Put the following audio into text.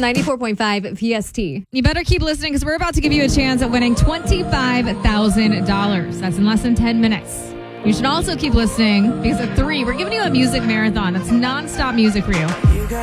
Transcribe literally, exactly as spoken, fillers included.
ninety-four point five P S T. You better keep listening because we're about to give you a chance at winning twenty-five thousand dollars. That's in less than ten minutes. You should also keep listening because at three, we're giving you a music marathon. That's nonstop music for you.